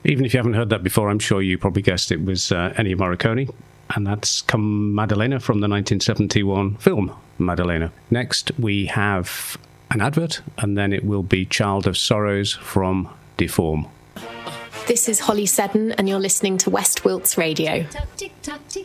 Even if you haven't heard that before, I'm sure you probably guessed it was Ennio Morricone, and that's Come Maddalena from the 1971 film Maddalena. Next, we have an advert, and then it will be Child of Sorrows from Deform. This is Holly Seddon, and you're listening to West Wilts Radio.